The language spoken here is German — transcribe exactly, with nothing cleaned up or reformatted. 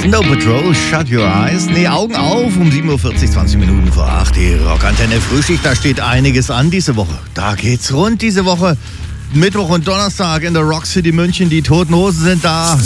Snow Patrol, Shut Your Eyes. Nee, Augen auf, um sieben Uhr vierzig, zwanzig Minuten vor acht. Die Rockantenne Frühschicht, da steht einiges an diese Woche. Da geht's rund diese Woche. Mittwoch und Donnerstag in der Rock City München. Die Toten Hosen sind da.